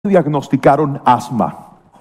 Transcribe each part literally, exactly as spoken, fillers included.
diagnosticaron asma.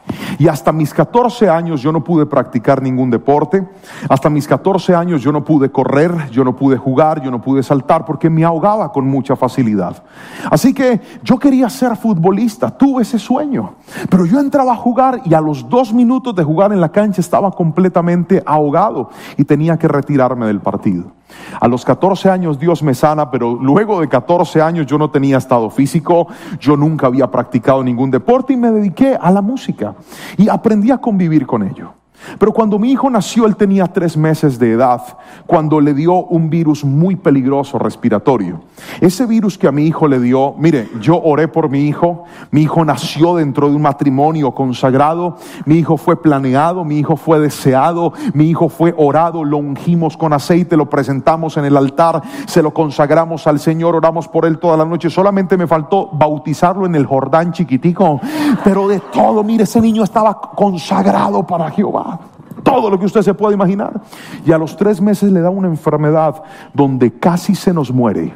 Y hasta mis catorce años yo no pude practicar ningún deporte. Hasta mis catorce años yo no pude correr, yo no pude jugar, yo no pude saltar porque me ahogaba con mucha facilidad. Así que yo quería ser futbolista, tuve ese sueño. Pero yo entraba a jugar y a los dos minutos de jugar en la cancha estaba completamente ahogado y tenía que retirarme del partido. A los catorce años Dios me sana, pero luego de catorce años yo no tenía estado físico, yo nunca había practicado ningún deporte y me dediqué a la música y aprendí a convivir con ello. Pero cuando mi hijo nació, él tenía tres meses de edad, cuando le dio un virus muy peligroso respiratorio. Ese virus que a mi hijo le dio, mire, yo oré por mi hijo, mi hijo nació dentro de un matrimonio consagrado, mi hijo fue planeado, mi hijo fue deseado, mi hijo fue orado, lo ungimos con aceite, lo presentamos en el altar, se lo consagramos al Señor, oramos por él toda la noche, solamente me faltó bautizarlo en el Jordán chiquitico, pero de todo, mire, ese niño estaba consagrado para Jehová. Todo lo que usted se puede imaginar. Y a los tres meses le da una enfermedad donde casi se nos muere.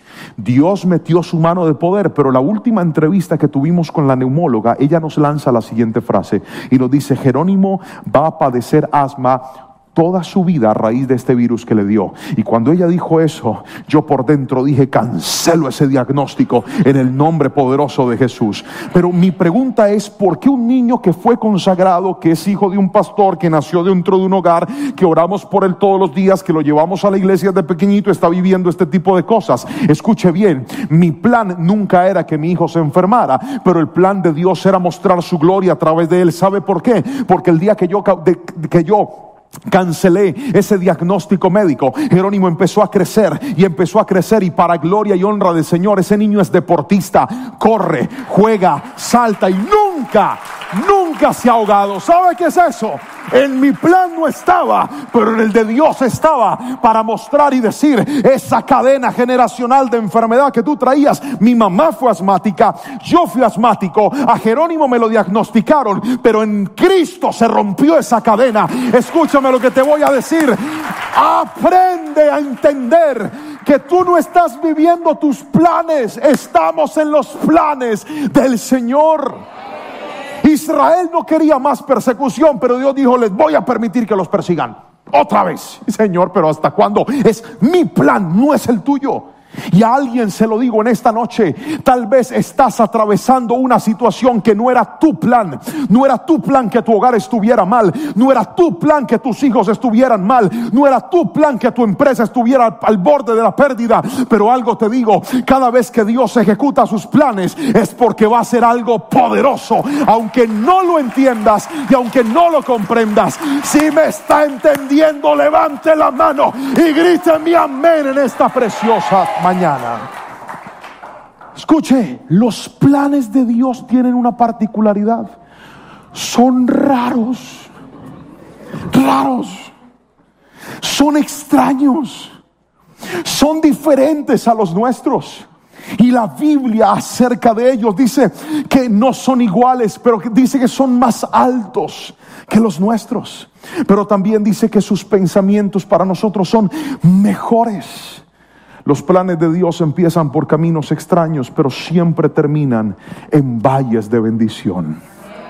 Dios metió su mano de poder, pero la última entrevista que tuvimos con la neumóloga, ella nos lanza la siguiente frase y nos dice: Jerónimo va a padecer asma toda su vida a raíz de este virus que le dio. Y cuando ella dijo eso, yo por dentro dije: cancelo ese diagnóstico en el nombre poderoso de Jesús. Pero mi pregunta es: ¿por qué un niño que fue consagrado, que es hijo de un pastor, que nació dentro de un hogar, que oramos por él todos los días, que lo llevamos a la iglesia de pequeñito, está viviendo este tipo de cosas? Escuche bien, mi plan nunca era que mi hijo se enfermara, pero el plan de Dios era mostrar su gloria a través de él. ¿Sabe por qué? Porque el día que yo, de, que yo cancelé ese diagnóstico médico, Jerónimo empezó a crecer y empezó a crecer y para gloria y honra del Señor, ese niño es deportista, corre, juega, salta y nunca, nunca se ha ahogado. ¿Sabe qué es eso? En mi plan no estaba, pero en el de Dios estaba, para mostrar y decir: esa cadena generacional de enfermedad que tú traías, mi mamá fue asmática, yo fui asmático, a Jerónimo me lo diagnosticaron, pero en Cristo se rompió esa cadena. Escúchame lo que te voy a decir: aprende a entender que tú no estás viviendo tus planes, estamos en los planes del Señor. Israel no quería más persecución, pero Dios dijo: les voy a permitir que los persigan otra vez. Señor, pero ¿hasta cuándo? Es mi plan, no es el tuyo. Y a alguien se lo digo en esta noche: tal vez estás atravesando una situación que no era tu plan. No era tu plan que tu hogar estuviera mal, no era tu plan que tus hijos estuvieran mal, no era tu plan que tu empresa estuviera al, al borde de la pérdida. Pero algo te digo: cada vez que Dios ejecuta sus planes es porque va a ser algo poderoso, aunque no lo entiendas y aunque no lo comprendas. Si me está entendiendo, levante la mano y grite mi amén en esta preciosa mañana. Escuche, los planes de Dios tienen una particularidad: son raros, raros, son extraños, son diferentes a los nuestros. Y la Biblia acerca de ellos dice que no son iguales, pero dice que son más altos que los nuestros. Pero también dice que sus pensamientos para nosotros son mejores. Los planes de Dios empiezan por caminos extraños, pero siempre terminan en valles de bendición.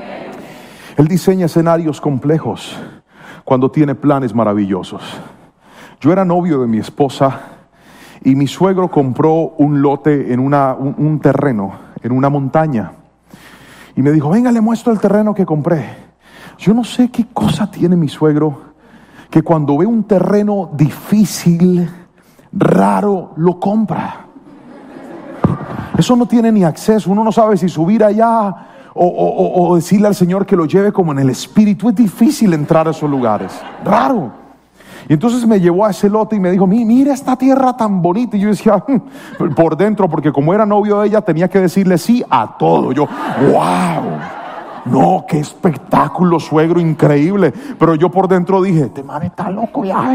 Él diseña escenarios complejos cuando tiene planes maravillosos. Yo era novio de mi esposa y mi suegro compró un lote en una, un, un terreno, en una montaña. Y me dijo: venga, le muestro el terreno que compré. Yo no sé qué cosa tiene mi suegro, que cuando ve un terreno difícil, raro, lo compra. Eso no tiene ni acceso. Uno no sabe si subir allá o, o, o decirle al Señor que lo lleve como en el espíritu. Es difícil entrar a esos lugares, raro. Y entonces me llevó a ese lote y me dijo: mira esta tierra tan bonita. Y yo decía por dentro, porque como era novio de ella, tenía que decirle sí a todo. Yo, wow, no, qué espectáculo, suegro, increíble. Pero yo por dentro dije: este man está loco ya.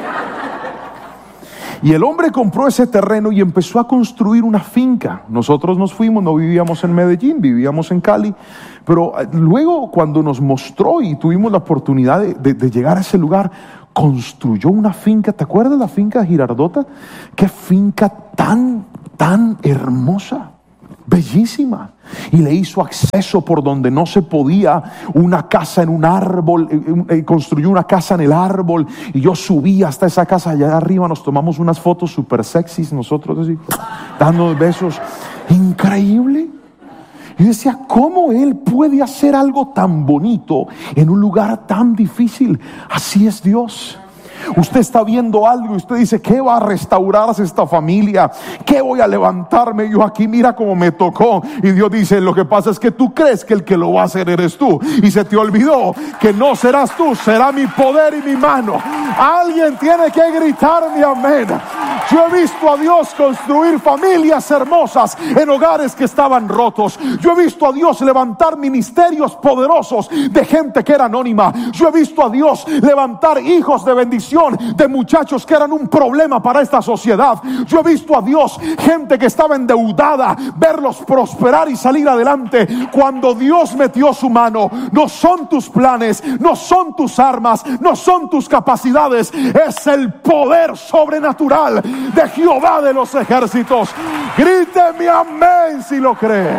Y el hombre compró ese terreno y empezó a construir una finca. Nosotros nos fuimos, no vivíamos en Medellín, vivíamos en Cali. Pero luego, cuando nos mostró y tuvimos la oportunidad de, de, de llegar a ese lugar, construyó una finca. ¿Te acuerdas de la finca Girardota? Qué finca tan, tan hermosa. bellísima, y le hizo acceso por donde no se podía, una casa en un árbol, eh, eh, construyó una casa en el árbol, y yo subí hasta esa casa allá arriba, nos tomamos unas fotos super sexys nosotros así, dando besos, increíble. Y decía, ¿cómo él puede hacer algo tan bonito en un lugar tan difícil? Así es Dios. Usted está viendo algo y usted dice, ¿qué va a restaurarse esta familia? ¿Qué voy a levantarme yo aquí? Mira cómo me tocó. Y Dios dice, lo que pasa es que tú crees que el que lo va a hacer eres tú, y se te olvidó que no serás tú, será mi poder y mi mano. Alguien tiene que gritarme amén. Yo he visto a Dios construir familias hermosas en hogares que estaban rotos. Yo he visto a Dios levantar ministerios poderosos de gente que era anónima. Yo he visto a Dios levantar hijos de bendición de muchachos que eran un problema para esta sociedad. Yo he visto a Dios, gente que estaba endeudada, verlos prosperar y salir adelante. Cuando Dios metió su mano, no son tus planes, no son tus armas, no son tus capacidades, es el poder sobrenatural de Jehová de los ejércitos. Gríteme amén si lo cree.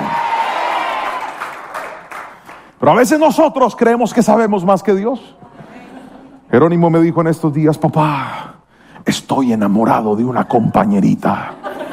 Pero a veces nosotros creemos que sabemos más que Dios. Jerónimo me dijo en estos días, papá, estoy enamorado de una compañerita.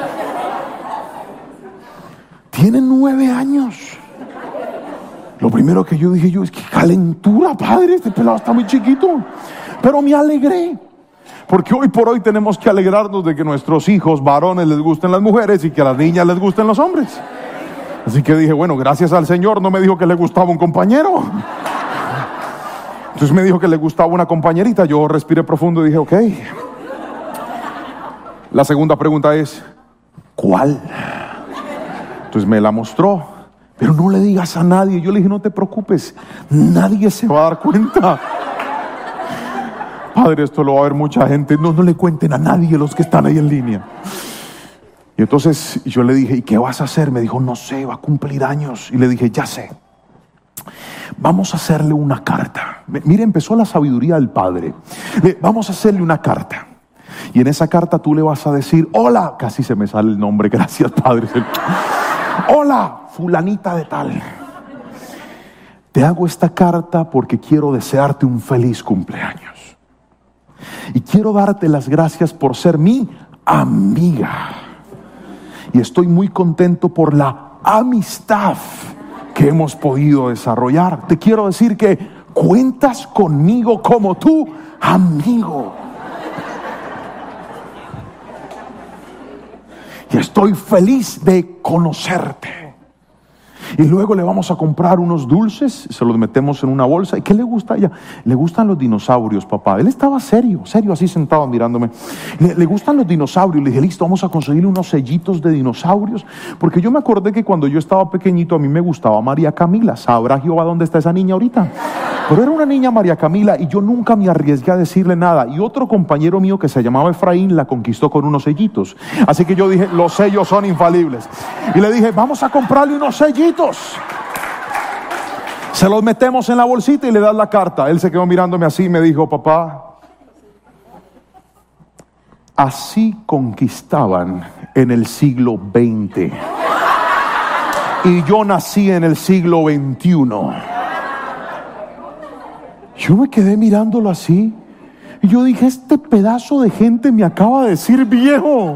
Tiene nueve años. Lo primero que yo dije yo es que calentura, padre, este pelado está muy chiquito. Pero me alegré, porque hoy por hoy tenemos que alegrarnos de que nuestros hijos varones les gusten las mujeres y que a las niñas les gusten los hombres. Así que dije, bueno, gracias al Señor no me dijo que le gustaba un compañero. Entonces me dijo que le gustaba una compañerita. Yo respiré profundo y dije, ok. La segunda pregunta es, ¿cuál? Entonces me la mostró. Pero no le digas a nadie. Yo le dije, no te preocupes, nadie se va a dar cuenta. Padre, esto lo va a ver mucha gente. No, no le cuenten a nadie los que están ahí en línea. Y entonces yo le dije, ¿y qué vas a hacer? Me dijo, no sé, va a cumplir años. Y le dije, ya sé. Vamos a hacerle una carta. Mire, empezó la sabiduría del Padre. Vamos a hacerle una carta. Y en esa carta tú le vas a decir, hola, casi se me sale el nombre, gracias Padre. Hola, fulanita de tal. Te hago esta carta porque quiero desearte un feliz cumpleaños. Y quiero darte las gracias por ser mi amiga. Y estoy muy contento por la amistad que hemos podido desarrollar. Te quiero decir que cuentas conmigo como tu amigo. Y estoy feliz de conocerte. Y luego le vamos a comprar unos dulces, se los metemos en una bolsa. ¿Y qué le gusta a ella? Le gustan los dinosaurios, papá. Él estaba serio, serio, así sentado mirándome. Le, le gustan los dinosaurios. Le dije, listo, vamos a conseguirle unos sellitos de dinosaurios. Porque yo me acordé que cuando yo estaba pequeñito a mí me gustaba María Camila. ¿Sabrá Jehová dónde está esa niña ahorita? Pero era una niña María Camila y yo nunca me arriesgué a decirle nada. Y otro compañero mío que se llamaba Efraín la conquistó con unos sellitos. Así que yo dije, los sellos son infalibles. Y le dije, vamos a comprarle unos sellitos. Se los metemos en la bolsita y le das la carta. Él se quedó mirándome así y me dijo, papá, así conquistaban en el siglo veinte. Y yo nací en el siglo veintiuno. Yo me quedé mirándolo así y yo dije, este pedazo de gente me acaba de decir viejo.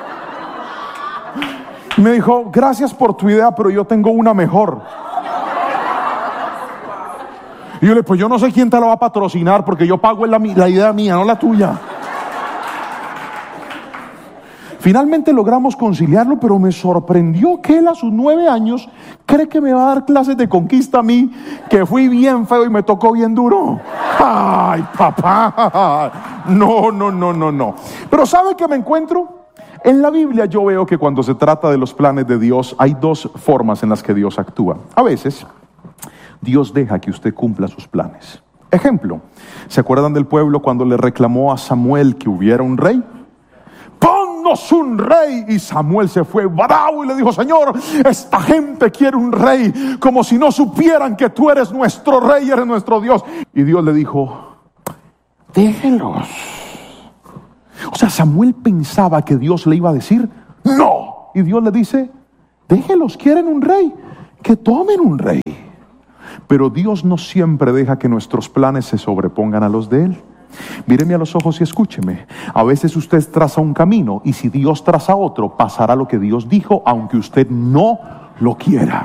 Y me dijo, gracias por tu idea, pero yo tengo una mejor. Y yo le dije, pues yo no sé quién te la va a patrocinar, porque yo pago la, la idea mía, no la tuya. Finalmente logramos conciliarlo, pero me sorprendió que él a sus nueve años cree que me va a dar clases de conquista a mí, que fui bien feo y me tocó bien duro. Ay, papá, no, no, no, no, no. Pero ¿sabe qué me encuentro? En la Biblia yo veo que cuando se trata de los planes de Dios hay dos formas en las que Dios actúa. A veces Dios deja que usted cumpla sus planes. Ejemplo, ¿se acuerdan del pueblo cuando le reclamó a Samuel que hubiera un rey? ¡Ponnos un rey! Y Samuel se fue bravo y le dijo, Señor, esta gente quiere un rey, como si no supieran que tú eres nuestro rey, eres nuestro Dios. Y Dios le dijo, déjenlos. O sea, Samuel pensaba que Dios le iba a decir no. Y Dios le dice, Déjelos, quieren un rey, que tomen un rey. Pero Dios no siempre deja que nuestros planes se sobrepongan a los de Él. Míreme a los ojos y escúcheme. A veces usted traza un camino y si Dios traza otro, pasará lo que Dios dijo, aunque usted no lo quiera.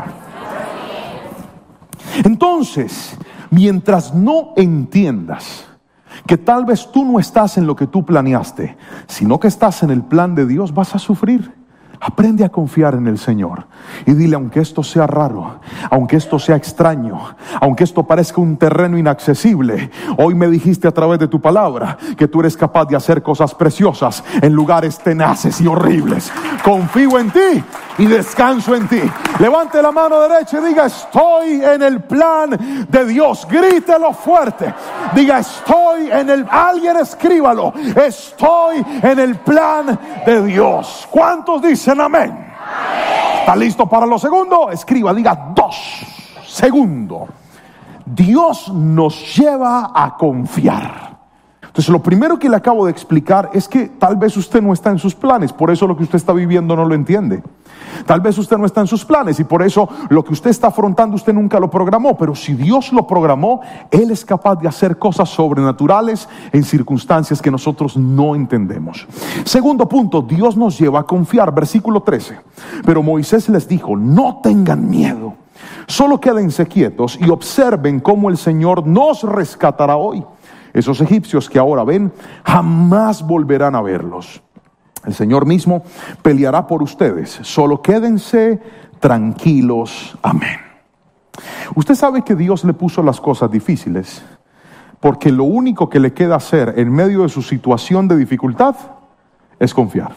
Entonces, mientras no entiendas que tal vez tú no estás en lo que tú planeaste, sino que estás en el plan de Dios, vas a sufrir. Aprende a confiar en el Señor y dile, aunque esto sea raro, aunque esto sea extraño, aunque esto parezca un terreno inaccesible, hoy me dijiste a través de tu palabra que tú eres capaz de hacer cosas preciosas en lugares tenaces y horribles. Confío en ti y descanso en ti. Levante la mano derecha y diga, estoy en el plan de Dios. Grítelo fuerte. Diga, estoy en el... Alguien escríbalo. Estoy en el plan de Dios. ¿Cuántos dicen amén? Amén. ¿Está listo para lo segundo? Escriba, diga dos. Segundo, Dios nos lleva a confiar. Entonces lo primero que le acabo de explicar es que tal vez usted no está en sus planes, por eso lo que usted está viviendo no lo entiende. Tal vez usted no está en sus planes y por eso lo que usted está afrontando usted nunca lo programó. Pero si Dios lo programó, Él es capaz de hacer cosas sobrenaturales en circunstancias que nosotros no entendemos. Segundo punto, Dios nos lleva a confiar. Versículo trece. Pero Moisés les dijo, no tengan miedo, solo quédense quietos y observen cómo el Señor nos rescatará hoy. Esos egipcios que ahora ven, jamás volverán a verlos. El Señor mismo peleará por ustedes. Solo quédense tranquilos. Amén. Usted sabe que Dios le puso las cosas difíciles, porque lo único que le queda hacer en medio de su situación de dificultad es confiar.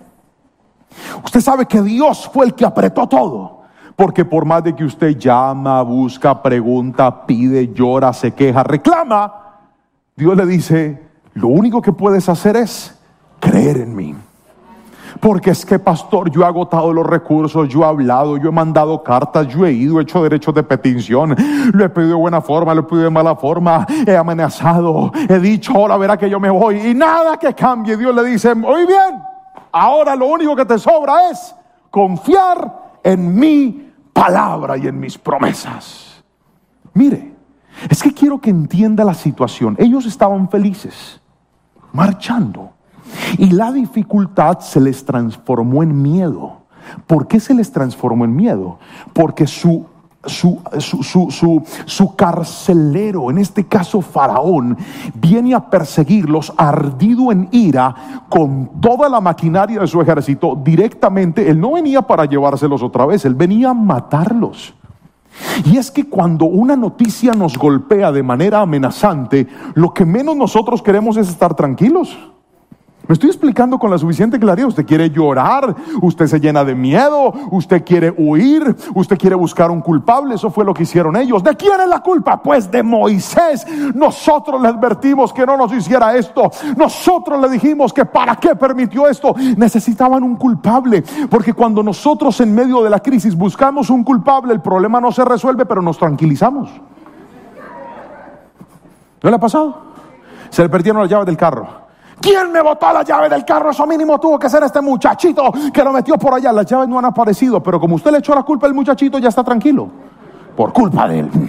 Usted sabe que Dios fue el que apretó todo, porque por más de que usted llama, busca, pregunta, pide, llora, se queja, reclama, Dios le dice, lo único que puedes hacer es creer en mí. Porque es que, pastor, yo he agotado los recursos, yo he hablado, yo he mandado cartas, yo he ido, he hecho derechos de petición, lo he pedido de buena forma, lo he pedido de mala forma, he amenazado, he dicho, ahora verá que yo me voy y nada que cambie. Dios le dice, muy bien, ahora lo único que te sobra es confiar en mi palabra y en mis promesas. Mire, es que quiero que entienda la situación. Ellos estaban felices, marchando. Y la dificultad se les transformó en miedo. ¿Por qué se les transformó en miedo? Porque su, su, su, su, su, su carcelero, en este caso Faraón, viene a perseguirlos ardido en ira con toda la maquinaria de su ejército directamente. Él no venía para llevárselos otra vez, él venía a matarlos. Y es que cuando una noticia nos golpea de manera amenazante, lo que menos nosotros queremos es estar tranquilos. Me estoy explicando con la suficiente claridad. Usted quiere llorar, usted se llena de miedo, usted quiere huir, usted quiere buscar un culpable. Eso fue lo que hicieron ellos. ¿De quién es la culpa? Pues de Moisés. Nosotros le advertimos que no nos hiciera esto. Nosotros le dijimos que para qué permitió esto. Necesitaban un culpable, porque cuando nosotros en medio de la crisis buscamos un culpable, el problema no se resuelve, pero nos tranquilizamos. ¿No le ha pasado? Se le perdieron las llaves del carro. ¿Quién me botó la llave del carro? Eso mínimo tuvo que ser este muchachito que lo metió por allá. Las llaves no han aparecido, pero como usted le echó la culpa al muchachito, ya está tranquilo. Por culpa de él.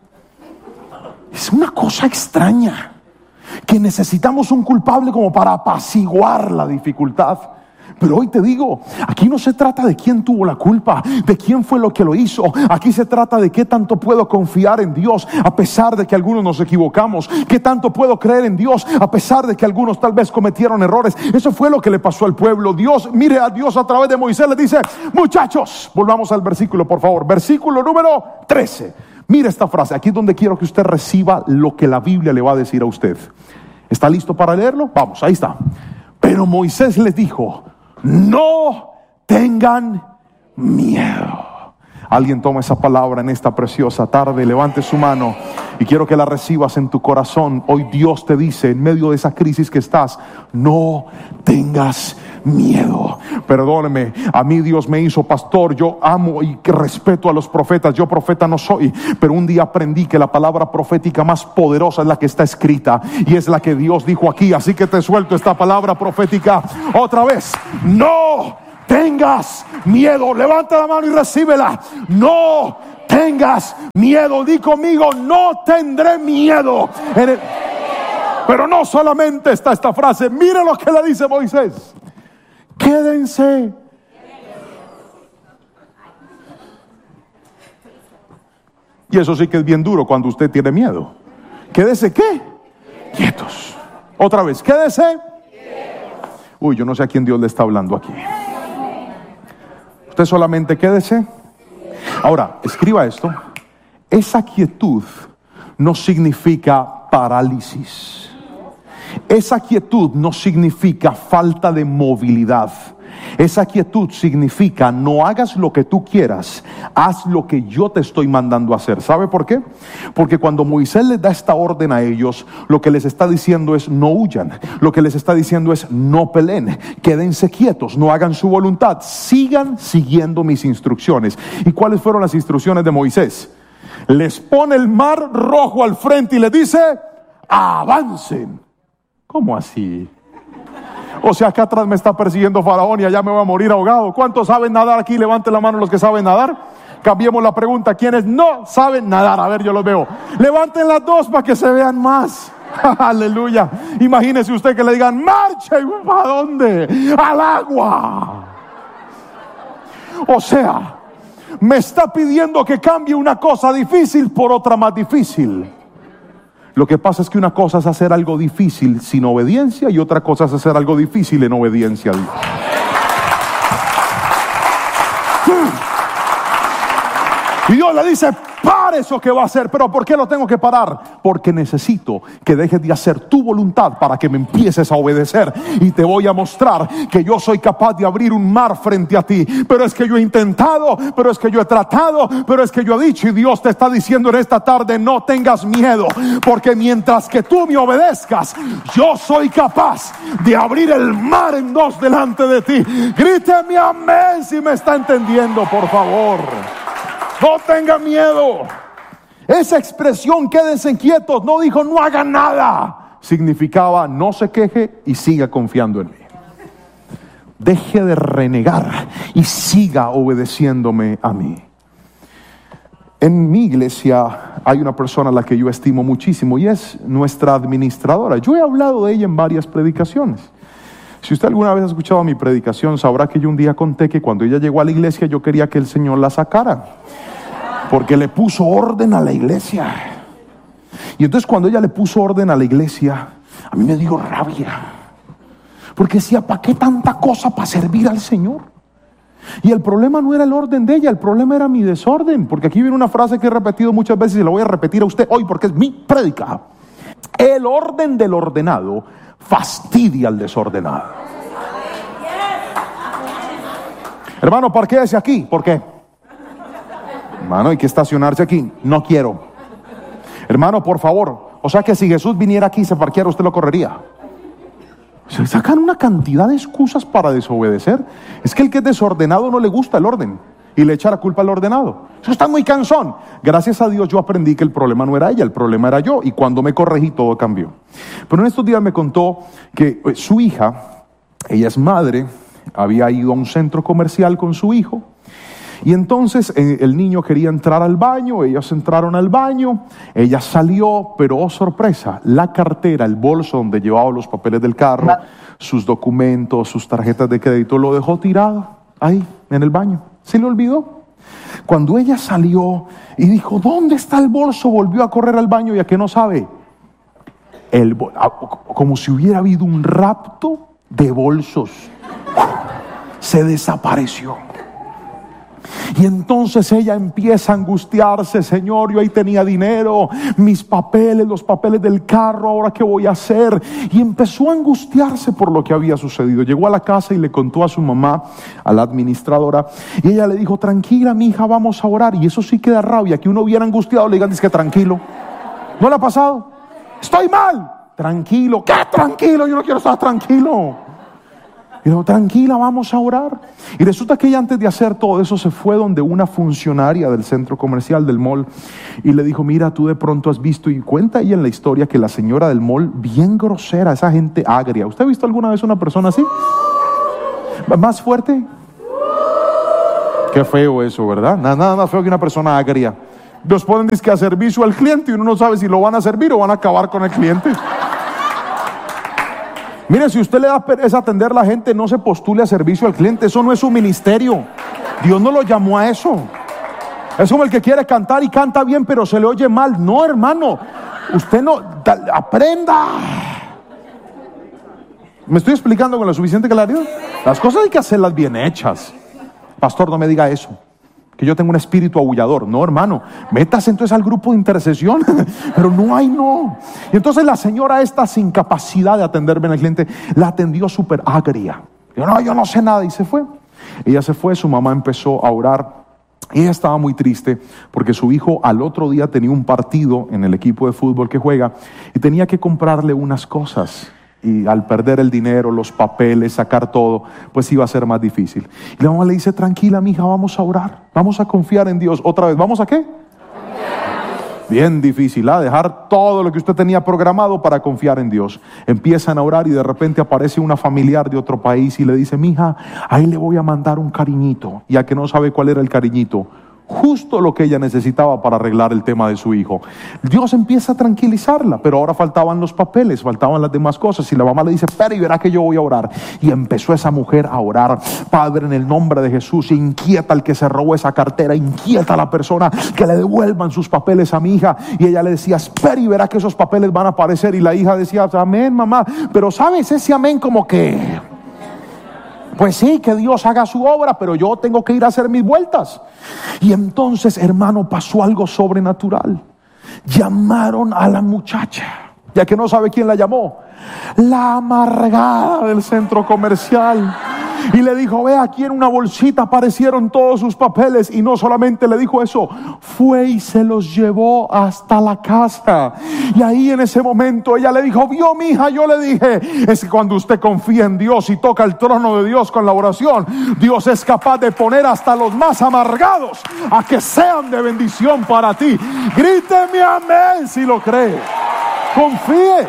Es una cosa extraña que necesitamos un culpable como para apaciguar la dificultad. Pero hoy te digo, aquí no se trata de quién tuvo la culpa, de quién fue lo que lo hizo. Aquí se trata de qué tanto puedo confiar en Dios a pesar de que algunos nos equivocamos. Qué tanto puedo creer en Dios a pesar de que algunos tal vez cometieron errores. Eso fue lo que le pasó al pueblo. Dios, mire a Dios a través de Moisés, le dice, muchachos, volvamos al versículo por favor. Versículo número trece. Mire esta frase, aquí es donde quiero que usted reciba lo que la Biblia le va a decir a usted. ¿Está listo para leerlo? Vamos, ahí está. Pero Moisés les dijo, no tengan miedo. Alguien toma esa palabra en esta preciosa tarde, levante su mano y quiero que la recibas en tu corazón. Hoy Dios te dice, en medio de esa crisis que estás, no tengas miedo. Perdóneme, a mí Dios me hizo pastor, yo amo y que respeto a los profetas, yo profeta no soy, pero un día aprendí que la palabra profética más poderosa es la que está escrita y es la que Dios dijo aquí, así que te suelto esta palabra profética otra vez. No tengas miedo. Levanta la mano y recíbela. No tengas miedo. Di conmigo, no tendré miedo. En el... Pero no solamente está esta frase. Mire lo que le dice Moisés. Quédense. Y eso sí que es bien duro cuando usted tiene miedo. Quédese, ¿qué? Quietos. Otra vez, quédese. Uy, yo no sé a quién Dios le está hablando aquí. Usted solamente quédese. Ahora, escriba esto. Esa quietud no significa parálisis. Esa quietud no significa falta de movilidad. Esa quietud significa no hagas lo que tú quieras, haz lo que yo te estoy mandando a hacer. ¿Sabe por qué? Porque cuando Moisés les da esta orden a ellos, lo que les está diciendo es no huyan. Lo que les está diciendo es no peleen, quédense quietos, no hagan su voluntad, sigan siguiendo mis instrucciones. ¿Y cuáles fueron las instrucciones de Moisés? Les pone el mar rojo al frente y les dice avancen. ¿Cómo así? O sea, acá atrás me está persiguiendo Faraón y allá me voy a morir ahogado. ¿Cuántos saben nadar aquí? Levanten la mano los que saben nadar. Cambiemos la pregunta. ¿Quiénes no saben nadar? A ver, yo los veo. Levanten las dos para que se vean más. Aleluya. Imagínese usted que le digan, marcha. ¿Y para dónde? Al agua. O sea, me está pidiendo que cambie una cosa difícil por otra más difícil. Lo que pasa es que una cosa es hacer algo difícil sin obediencia y otra cosa es hacer algo difícil en obediencia a Dios. Y Dios le dice, para eso que va a hacer. Pero ¿por qué lo tengo que parar? Porque necesito que dejes de hacer tu voluntad para que me empieces a obedecer. Y te voy a mostrar que yo soy capaz de abrir un mar frente a ti. Pero es que yo he intentado, pero es que yo he tratado, pero es que yo he dicho. Y Dios te está diciendo en esta tarde, no tengas miedo. Porque mientras que tú me obedezcas, yo soy capaz de abrir el mar en dos delante de ti. Gríteme amén si me está entendiendo, por favor. No tenga miedo. Esa expresión, quédense quietos, no dijo no haga nada. Significaba no se queje y siga confiando en mí. Deje de renegar y siga obedeciéndome a mí. En mi iglesia hay una persona a la que yo estimo muchísimo y es nuestra administradora. Yo he hablado de ella en varias predicaciones. Si usted alguna vez ha escuchado mi predicación, sabrá que yo un día conté que cuando ella llegó a la iglesia yo quería que el Señor la sacara, porque le puso orden a la iglesia. Y entonces cuando ella le puso orden a la iglesia, a mí me dio rabia, porque decía, ¿para qué tanta cosa para servir al Señor? Y el problema no era el orden de ella, el problema era mi desorden. Porque aquí viene una frase que he repetido muchas veces y la voy a repetir a usted hoy porque es mi prédica. El orden del ordenado fastidia al desordenado. Hermano, parquéese aquí. ¿Por qué? Hermano, hay que estacionarse aquí. No quiero. Hermano, por favor. O sea que si Jesús viniera aquí y se parqueara, usted lo correría. Se sacan una cantidad de excusas para desobedecer. Es que el que es desordenado no le gusta el orden y le echa la culpa al ordenado. Eso está muy cansón. Gracias a Dios yo aprendí que el problema no era ella, el problema era yo. Y cuando me corregí todo cambió. Pero en estos días me contó que pues, su hija, ella es madre, había ido a un centro comercial con su hijo. Y entonces eh, el niño quería entrar al baño, ellos entraron al baño, ella salió, pero oh sorpresa, la cartera, el bolso donde llevaba los papeles del carro, sus documentos, sus tarjetas de crédito, lo dejó tirado ahí en el baño. Se le olvidó. Cuando ella salió y dijo, ¿dónde está el bolso? Volvió a correr al baño y a que no sabe, el, como si hubiera habido un rapto de bolsos. Se desapareció. Y entonces ella empieza a angustiarse, Señor, yo ahí tenía dinero, mis papeles, los papeles del carro, ¿ahora qué voy a hacer? Y empezó a angustiarse por lo que había sucedido. Llegó a la casa y le contó a su mamá, a la administradora, y ella le dijo, tranquila, mi hija, vamos a orar. Y eso sí que da rabia, que uno hubiera angustiado, le digan, dice que tranquilo. ¿No le ha pasado? Estoy mal. Tranquilo. ¿Qué tranquilo? Yo no quiero estar tranquilo. Y dijo, tranquila, vamos a orar. Y resulta que ella antes de hacer todo eso se fue donde una funcionaria del centro comercial, del mall, y le dijo, mira, tú de pronto has visto, y cuenta ella en la historia que la señora del mall, bien grosera, esa gente agria. ¿Usted ha visto alguna vez una persona así? ¿Más fuerte? Qué feo eso, ¿verdad? Nada, nada más feo que una persona agria. Los ponen dizque a servicio al cliente y uno no sabe si lo van a servir o van a acabar con el cliente. Mire, si usted le da pereza atender a la gente, no se postule a servicio al cliente. Eso no es su ministerio. Dios no lo llamó a eso. Es como el que quiere cantar y canta bien, pero se le oye mal. No, hermano, usted no, da, aprenda. ¿Me estoy explicando con la suficiente claridad? Las cosas hay que hacerlas bien hechas. Pastor, no me diga eso, que yo tengo un espíritu aullador. No, hermano, métase entonces al grupo de intercesión. Pero no hay, no. Y entonces la señora esta, sin capacidad de atender bien al cliente, la atendió súper agria. Yo no, yo no sé nada, y se fue. Ella se fue, su mamá empezó a orar. Y ella estaba muy triste porque su hijo al otro día tenía un partido en el equipo de fútbol que juega y tenía que comprarle unas cosas. Y al perder el dinero, los papeles, sacar todo, pues iba a ser más difícil. Y la mamá le dice: tranquila, mija, vamos a orar, vamos a confiar en Dios. Otra vez, ¿vamos a qué? Bien difícil, ¿ah? Dejar todo lo que usted tenía programado para confiar en Dios. Empiezan a orar y de repente aparece una familiar de otro país y le dice: mija, ahí le voy a mandar un cariñito. Ya que no sabe cuál era el cariñito, justo lo que ella necesitaba para arreglar el tema de su hijo. Dios empieza a tranquilizarla, pero ahora faltaban los papeles, faltaban las demás cosas, y la mamá le dice: espera y verá que yo voy a orar. Y empezó esa mujer a orar: Padre, en el nombre de Jesús, inquieta al que se robó esa cartera, inquieta a la persona, que le devuelvan sus papeles a mi hija. Y ella le decía: espera y verá que esos papeles van a aparecer. Y la hija decía: amén, mamá. Pero sabes, ese amén como que... pues sí, que Dios haga su obra, pero yo tengo que ir a hacer mis vueltas. Y entonces, hermano, pasó algo sobrenatural. Llamaron a la muchacha, ya que no sabe quién la llamó, la amargada del centro comercial. Y le dijo: ve, aquí en una bolsita aparecieron todos sus papeles. Y no solamente le dijo eso, fue y se los llevó hasta la casa. Y ahí en ese momento ella le dijo: vio, mija, yo le dije, es que cuando usted confía en Dios y toca el trono de Dios con la oración, Dios es capaz de poner hasta los más amargados a que sean de bendición para ti. Gríteme amén si lo cree. Confíe.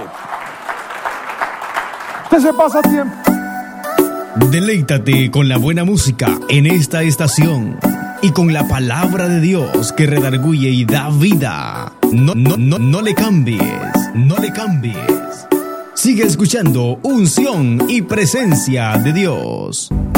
Usted se pasa tiempo. Deleítate con la buena música en esta estación y con la palabra de Dios que redarguye y da vida. No, no, no, no le cambies, no le cambies. Sigue escuchando Unción y Presencia de Dios.